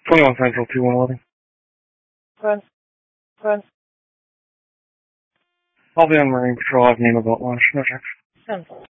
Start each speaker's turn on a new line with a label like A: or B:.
A: 21 Central 2111.
B: Run. Run.
A: I'll be on Marine Patrol. I've named about launch. No checks.
B: 10.